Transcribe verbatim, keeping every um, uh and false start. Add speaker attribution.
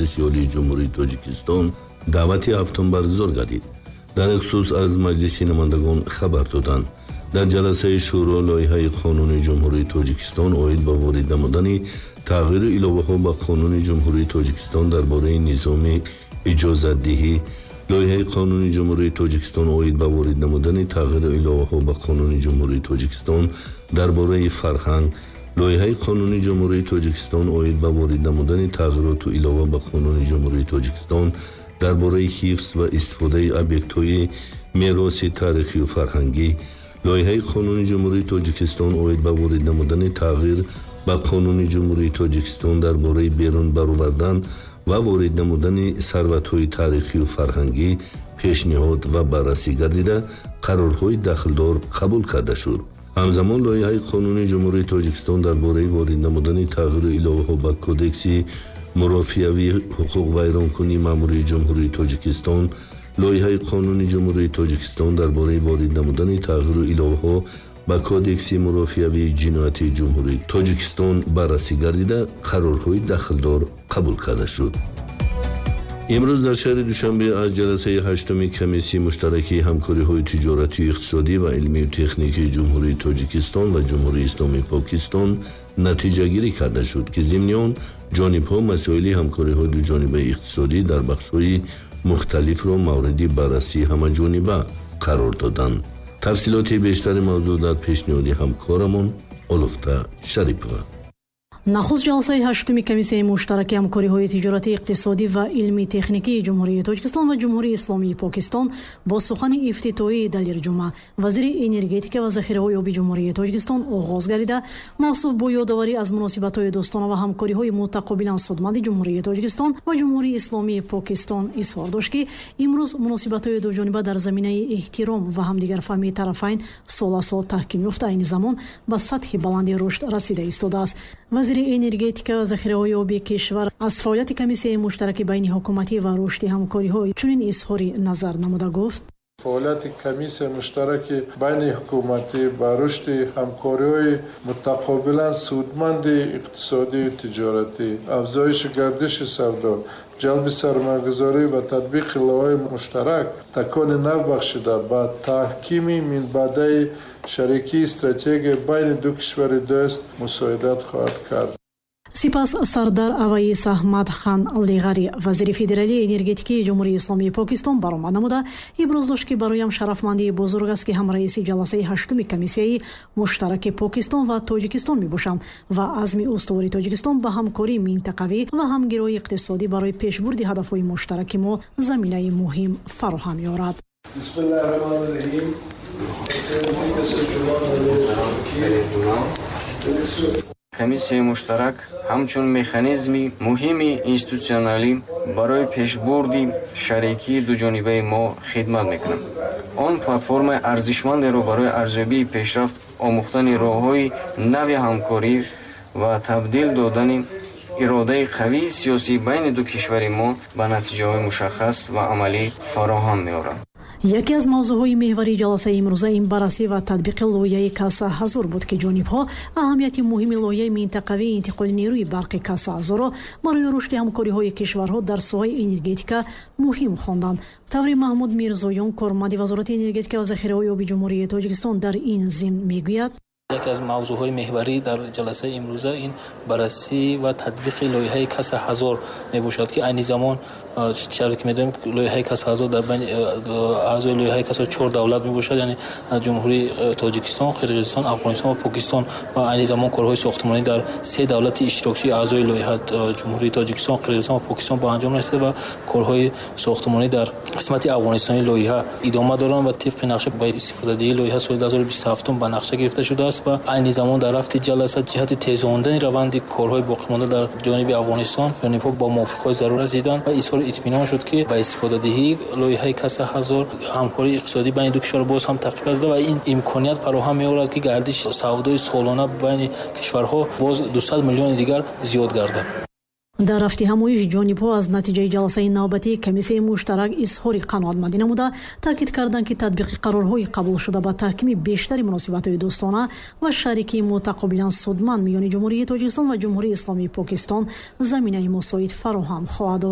Speaker 1: маҷлиси олии ҷумҳурии Тоҷикистон даъвати ҳафтум баргузор гардид. дар ин хусус аз маҷлиси намояндагон хабар доданд. дар ҷаласаи шӯро лоиҳаи қонуни ҷумҳурии Тоҷикистон оид ба ворид намудани тағйиру иловаҳо ба қонуни ҷумҳурии Тоҷикистон дар бораи низоми иҷозатдиҳӣ, лоиҳаи қонуни ҷумҳурии Тоҷикистон оид ба ворид намудани тағйиру иловаҳо ба қонуни ҷумҳурии Тоҷикистон дар бораи фарҳанг, лоиҳаи қонуни ҷумҳурии Тоҷикистон оид ба ворид намудани тағйироту илова ба қонуни ҷумҳурии Тоҷикистон дар бораи ҳифз ва истифодаи объектҳои мероси таърихию фарҳангӣ, лоиҳаи қонуни ҷумҳурии Тоҷикистон оид ба ворид намудани тағйир ба қонуни ҷумҳурии Тоҷикистон дар бораи берун баровардан ва ворид намудани сарватҳои таърихию фарҳангӣ пешниҳод ва баррасӣ гардида қарорҳои дахлдор қабул карда шуд. ҳамзамон лоиҳаи қонуни ҷумҳурии Тоҷикистон дар бораи ворид намудани тағйиру иловаҳо ба кодекси мурофиавии ҳуқуқ вайронкунии маъмурии ҷумҳурии Тоҷикистон, лоиҳаи қонуни ҷумҳурии Тоҷикистон дар бораи ворид намудани тағйиру иловаҳо ба кодекси мурофиавии ҷиноятии ҷумҳурии Тоҷикистон баррасӣ гардида қарорҳои дахлдор қабул карда шуд. имрӯз дар шаҳри Душанбе аз ҷаласаи ҳаштуми комиссияи муштаракии ҳамкориҳои тиҷоратию иқтисодӣ ва илмию техникии ҷумҳурии Тоҷикистон ва ҷумҳурии исломии Покистон натиҷагирӣ карда шуд, ки зимни он ҷонибҳо масоили ҳамкориҳои дуҷонибаи иқтисодӣ дар бахшҳои мухталифро мавриди баррасии ҳамаҷониба қарор доданд. тафсилоти бештари мавзӯъ дар пешниҳоди ҳамкорамон Олуфта Шарипова.
Speaker 2: нахуст ҷаласаи ҳаштуми комиссияи муштаракии ҳамкориҳои тиҷоратии иқтисодӣ ва илмии техникии ҷумҳурии Тоҷикистон ва ҷумҳурии исломии Покистон бо сухани ифтитоҳии Далир Ҷумъа, вазири энергетика ва захираҳои оби ҷумҳурии Тоҷикистон оғоз гардида, мавсуф бо ёдоварӣ аз муносибатҳои дӯстона ва ҳамкориҳои мутақобилан судманди ҷумҳурии Тоҷикистон ва ҷумҳурии исломии Покистон изҳор дошт, ки имрӯз муносибатҳои дуҷониба дар заминаи эҳтиром ва ҳамдигарфаҳмии тарафайн соласо таҳким ёфта, айни замон ба сатҳи баланди рушд расида истодааст. вазири энергетика ва захираҳои оби кишвар аз фаъолияти комиссияи муштаракӣ байни ҳукуматӣ ва рушди ҳамкориҳо чунин изҳори назар намуда гуфт:
Speaker 3: фаъолияти комиссияи муштараки байни ҳукуматӣ ба рушди ҳамкориҳои мутақобилан судманди иқтисодию тиҷоратӣ, афзоиши гардиши савдо, ҷалби сармоягузорӣ ва татбиқи лоиҳаи муштарак такони нав бахшида ба таҳкими минбаъдаи шарикии стратегия байни ду кишвари дӯст мусоидат хоҳад кард.
Speaker 2: сипас Сардар Аваис Аҳмад Хан Лиғари, вазири федералии энергетикии ҷумҳурии исломии Покистон, баромад намуда иброз дошт, ки бароям шарафмандии бузург аст, ки ҳамраиси ҷаласаи ҳаштуми комиссияи муштараки Покистон ва Тоҷикистон мебошам ва азми устувори Тоҷикистон ба ҳамкории минтақавӣ ва ҳамгироии иқтисодӣ барои пешбурди ҳадафҳои муштараки мо заминаи муҳим фароҳам ёрад.
Speaker 4: комиссияи муштарак ҳамчун механизми муҳими институтсионалӣ барои пешбурди шарикии дуҷонибаи мо хидмат мекунад. он платформаи арзишмандеро барои арзёбии пешрафт омӯхтани роҳҳои нави ҳамкорӣ ва табдил додани иродаи қавии сиёсӣ байни ду кишвари мо ба натиҷаҳои мушаххас ва амалӣ фароҳам меорад.
Speaker 2: яке аз мавзӯъҳои меҳварии ҷаласаи имрӯза инбаррасӣ ва татбиқи лоиҳаи Каса ҳазор буд, ки ҷонибҳо аҳамияти муҳими лоиҳаи минтақавии интиқоли нерӯи барқи Каса ҳазорро барои рушди ҳамкориҳои кишварҳо дар соҳаи энергетика муҳим хонданд. таври Маҳмуд Мирзоён, корманди вазорати энергетика ва захираҳои оби ҷумҳурии Тоҷикистон, дар ин зимн мегӯяд:
Speaker 5: яке аз мавзӯъҳои меҳварӣ дар ҷаласаи имрӯза ин баррасӣ ва татбиқи лоиҳаи Каса ҳазор мебошад, ки айни замон чаре ки медонем лоиҳаи Каса ҳазор дар байни аъзои лоиҳаи Каса чор давлат мебошад, яъне ҷумҳурии Тоҷикистон, Қирғизистон, Афғонистон ва Покистон, ва айни замон корҳои сохтмонӣ дар се давлати иштирокчии аъзои лоиҳа ҷумҳурии Тоҷикистон, Қирғизистон ва Покистон ба анҷом расида ва корҳои сохтмонӣ дар қисмати афғонистони лоиҳа идома доранд ва тибқи нақша ба истифодадиҳии лоиҳа соли ду ҳазору бисту ҳафт ба нақша гирифта шудааст ва айни замон дар рафти ҷаласа ҷиҳати тезондани раванди корҳои боқимонда дар ҷониби Афғонистон ҷонибҳо ба мувофиқҳои зарур расиданд ва изҳори итминон шуд, ки ба истифодадиҳии лоиҳаи Каса ҳазор ҳамкории иқтисодӣ байни ду кишвар боз ҳам тақвият карда ва ин имконият фароҳам меорад, ки гардиши савдои солона байни кишварҳо боз дусад миллиони дигар зиёд гардад.
Speaker 2: дар рафти ҳамоиш ҷонибҳо аз натиҷаи ҷаласаи навбатии комиссияи муштарак изҳори қаноатмандӣ намуда таъкид карданд, ки татбиқи қарорҳои қабулшуда ба таҳкими бештари муносибатҳои дӯстона ва шарикии мутақобилан судманд миёни ҷумҳурии Тоҷикистон ва ҷумҳурии исломии Покистон заминаи мусоид фароҳам хоҳад